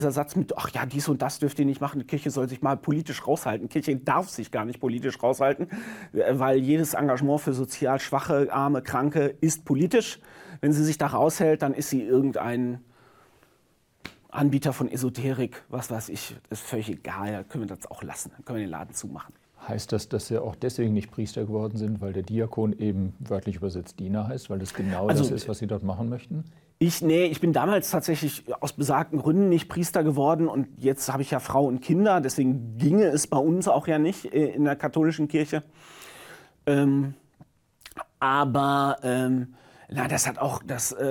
Dieser Satz mit, ach ja, dies und das dürft ihr nicht machen, die Kirche soll sich mal politisch raushalten. Die Kirche darf sich gar nicht politisch raushalten, weil jedes Engagement für sozial Schwache, Arme, Kranke ist politisch. Wenn sie sich da raushält, dann ist sie irgendein Anbieter von Esoterik, was weiß ich, ist völlig egal, dann können wir das auch lassen, dann können wir den Laden zumachen. Heißt das, dass Sie auch deswegen nicht Priester geworden sind, weil der Diakon eben wörtlich übersetzt Diener heißt, weil das genau das ist, was Sie dort machen möchten? Ich bin damals tatsächlich aus besagten Gründen nicht Priester geworden und jetzt habe ich ja Frau und Kinder, deswegen ginge es bei uns auch ja nicht in der katholischen Kirche. Das hat auch,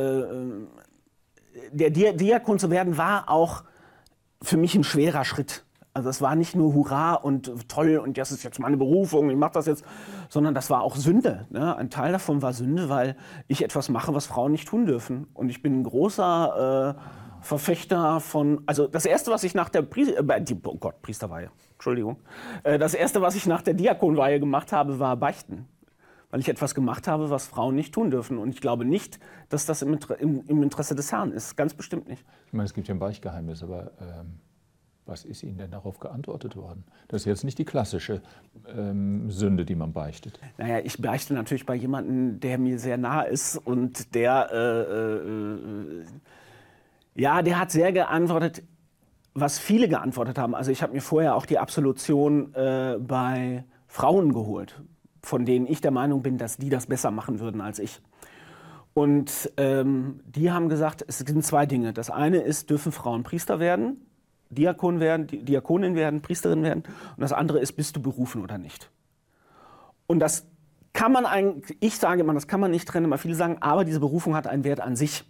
der Diakon zu werden war auch für mich ein schwerer Schritt. Also es war nicht nur Hurra und toll und das ist jetzt meine Berufung, ich mache das jetzt, sondern das war auch Sünde. Ne? Ein Teil davon war Sünde, weil ich etwas mache, was Frauen nicht tun dürfen. Und ich bin ein großer Verfechter von, also das Erste, was ich nach der Priesterweihe, Entschuldigung, das Erste, was ich nach der Diakonweihe gemacht habe, war Beichten. Weil ich etwas gemacht habe, was Frauen nicht tun dürfen. Und ich glaube nicht, dass das im Interesse des Herrn ist. Ganz bestimmt nicht. Ich meine, es gibt ja ein Beichtgeheimnis, aber was ist Ihnen denn darauf geantwortet worden? Das ist jetzt nicht die klassische Sünde, die man beichtet. Naja, ich beichte natürlich bei jemandem, der mir sehr nah ist und der hat sehr geantwortet, was viele geantwortet haben. Also ich habe mir vorher auch die Absolution bei Frauen geholt, von denen ich der Meinung bin, dass die das besser machen würden als ich. Und die haben gesagt, es sind zwei Dinge. Das eine ist, dürfen Frauen Priester werden? Diakon werden, Diakonin werden, Priesterin werden. Und das andere ist, bist du berufen oder nicht? Und das kann man eigentlich, ich sage immer, das kann man nicht trennen, weil viele sagen, aber diese Berufung hat einen Wert an sich.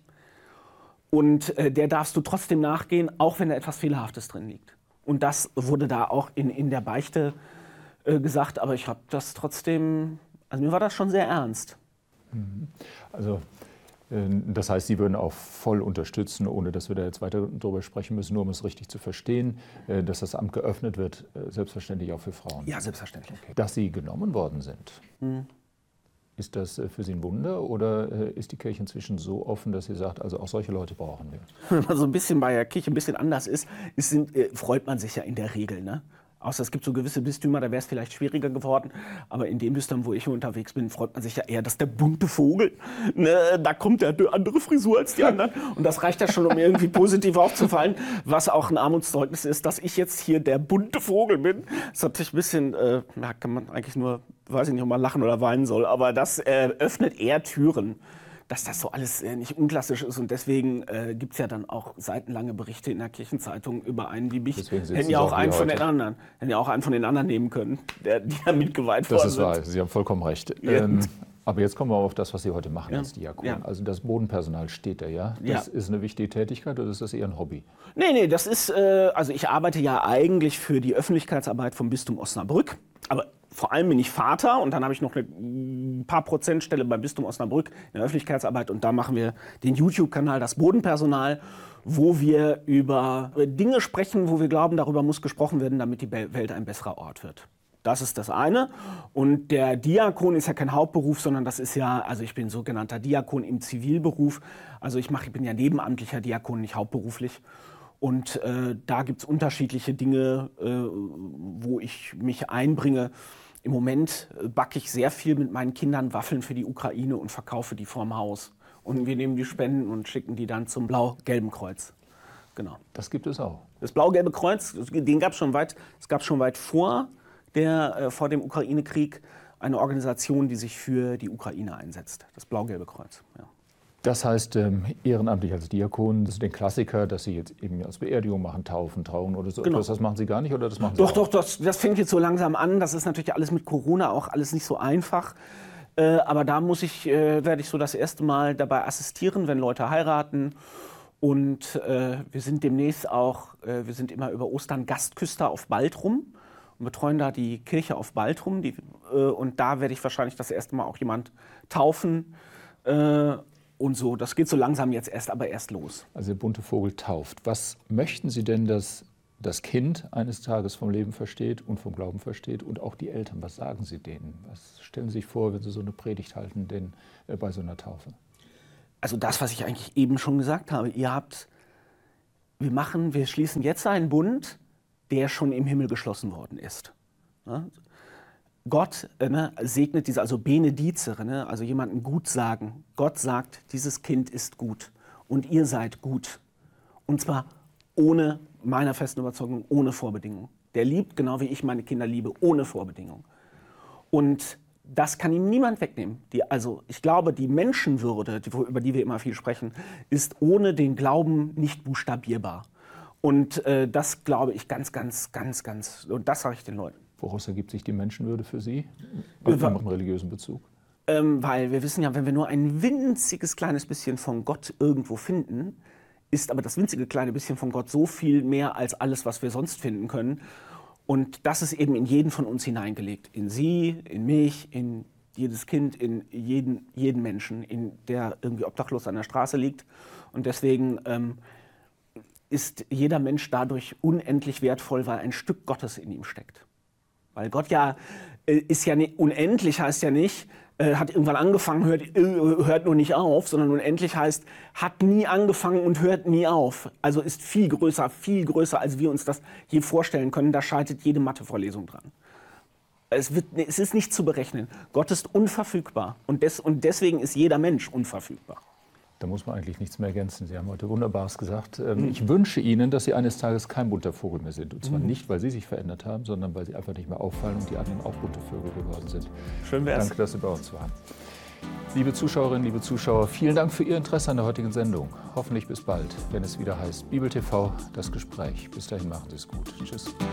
Und der darfst du trotzdem nachgehen, auch wenn da etwas Fehlerhaftes drin liegt. Und das wurde da auch in der Beichte gesagt, aber ich habe das trotzdem, also mir war das schon sehr ernst. Also das heißt, Sie würden auch voll unterstützen, ohne dass wir da jetzt weiter darüber sprechen müssen, nur um es richtig zu verstehen, dass das Amt geöffnet wird, selbstverständlich auch für Frauen. Ja, selbstverständlich. Okay. Dass Sie genommen worden sind, ist das für Sie ein Wunder oder ist die Kirche inzwischen so offen, dass sie sagt, also auch solche Leute brauchen wir? Wenn man so ein bisschen bei der Kirche ein bisschen anders ist, freut man sich ja in der Regel, ne? Außer es gibt so gewisse Bistümer, da wäre es vielleicht schwieriger geworden. Aber in den Bistümern, wo ich unterwegs bin, freut man sich ja eher, dass der bunte Vogel, ne, da kommt der andere Frisur als die anderen. Und das reicht ja schon, um irgendwie positiv aufzufallen. Was auch ein Armutszeugnis ist, dass ich jetzt hier der bunte Vogel bin. Das ist natürlich ein bisschen, kann man eigentlich nur, weiß ich nicht, ob man lachen oder weinen soll. Aber das öffnet eher Türen. Dass das so alles nicht unklassisch ist und deswegen gibt es ja dann auch seitenlange Berichte in der Kirchenzeitung über einen wie mich. Hätten ja auch einen von den anderen, nehmen können, die ja mitgeweiht worden sind. Das ist wahr, Sie haben vollkommen recht. Ja. Aber jetzt kommen wir auf das, was Sie heute machen als Diakon. Ja. Also das Bodenpersonal steht da, ja? Das ist eine wichtige Tätigkeit oder ist das eher ein Hobby? Nee, das ist, also ich arbeite ja eigentlich für die Öffentlichkeitsarbeit vom Bistum Osnabrück, aber vor allem bin ich Vater und dann habe ich noch ein paar Prozentstelle beim Bistum Osnabrück in der Öffentlichkeitsarbeit und da machen wir den YouTube-Kanal Das Bodenpersonal, wo wir über Dinge sprechen, wo wir glauben, darüber muss gesprochen werden, damit die Welt ein besserer Ort wird. Das ist das eine. Und der Diakon ist ja kein Hauptberuf, sondern das ist ja, also ich bin sogenannter Diakon im Zivilberuf. Also ich bin ja nebenamtlicher Diakon, nicht hauptberuflich. Und da gibt es unterschiedliche Dinge, wo ich mich einbringe. Im Moment backe ich sehr viel mit meinen Kindern Waffeln für die Ukraine und verkaufe die vorm Haus. Und wir nehmen die Spenden und schicken die dann zum Blau-Gelben Kreuz. Genau. Das gibt es auch. Das Blau-Gelbe Kreuz, den gab es schon weit vor dem Ukraine-Krieg eine Organisation, die sich für die Ukraine einsetzt. Das Blau-Gelbe Kreuz. Ja. Das heißt, ehrenamtlich als Diakon, das ist den Klassiker, dass Sie jetzt eben als Beerdigung machen, Taufen, Trauung oder so. Genau. Das machen Sie gar nicht oder das machen Sie Doch, das fängt jetzt so langsam an. Das ist natürlich alles mit Corona auch alles nicht so einfach. Aber da werde ich so das erste Mal dabei assistieren, wenn Leute heiraten. Und wir sind demnächst auch, wir sind immer über Ostern Gastküster auf Baltrum und betreuen da die Kirche auf Baltrum. Und da werde ich wahrscheinlich das erste Mal auch jemand taufen. Und so, das geht so langsam jetzt erst los. Also der bunte Vogel tauft. Was möchten Sie denn, dass das Kind eines Tages vom Leben versteht und vom Glauben versteht und auch die Eltern? Was sagen Sie denen? Was stellen Sie sich vor, wenn Sie so eine Predigt halten bei so einer Taufe? Also das, was ich eigentlich eben schon gesagt habe. Ihr habt wir schließen jetzt einen Bund, der schon im Himmel geschlossen worden ist. Ja? Gott segnet diese, also benedizere, also jemanden gut sagen. Gott sagt, dieses Kind ist gut und ihr seid gut. Und zwar ohne, meiner festen Überzeugung, ohne Vorbedingung. Der liebt, genau wie ich meine Kinder liebe, ohne Vorbedingung. Und das kann ihm niemand wegnehmen. Also ich glaube, die Menschenwürde, über die wir immer viel sprechen, ist ohne den Glauben nicht buchstabierbar. Und das glaube ich ganz, und das sage ich den Leuten. Woraus ergibt sich die Menschenwürde für Sie im religiösen Bezug? Weil wir wissen ja, wenn wir nur ein winziges kleines bisschen von Gott irgendwo finden, ist aber das winzige kleine bisschen von Gott so viel mehr als alles, was wir sonst finden können. Und das ist eben in jeden von uns hineingelegt. In Sie, in mich, in jedes Kind, in jeden Menschen, der irgendwie obdachlos an der Straße liegt. Und deswegen ist jeder Mensch dadurch unendlich wertvoll, weil ein Stück Gottes in ihm steckt. Weil Gott ja ist ja nicht, unendlich heißt ja nicht, hat irgendwann angefangen, hört nur nicht auf, sondern unendlich heißt, hat nie angefangen und hört nie auf. Also ist viel größer, als wir uns das je vorstellen können. Da scheitert jede Mathevorlesung dran. Es ist nicht zu berechnen. Gott ist unverfügbar und deswegen ist jeder Mensch unverfügbar. Da muss man eigentlich nichts mehr ergänzen. Sie haben heute Wunderbares gesagt. Ich wünsche Ihnen, dass Sie eines Tages kein bunter Vogel mehr sind. Und zwar nicht, weil Sie sich verändert haben, sondern weil Sie einfach nicht mehr auffallen und die anderen auch bunte Vögel geworden sind. Schön wär's. Danke, dass Sie bei uns waren. Liebe Zuschauerinnen, liebe Zuschauer, vielen Dank für Ihr Interesse an der heutigen Sendung. Hoffentlich bis bald, wenn es wieder heißt Bibel TV, das Gespräch. Bis dahin machen Sie es gut. Tschüss.